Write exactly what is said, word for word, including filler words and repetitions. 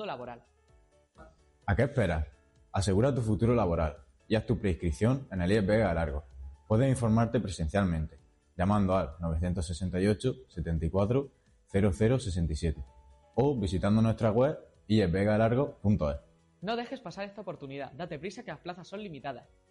mundo laboral. ¿A qué esperas? Asegura tu futuro laboral y haz tu preinscripción en el I E S Vega Largo. Puedes informarte presencialmente llamando al nueve seis ocho, setenta y cuatro, cero cero sesenta y siete o visitando nuestra web i e s vega largo punto es. No dejes pasar esta oportunidad, date prisa que las plazas son limitadas.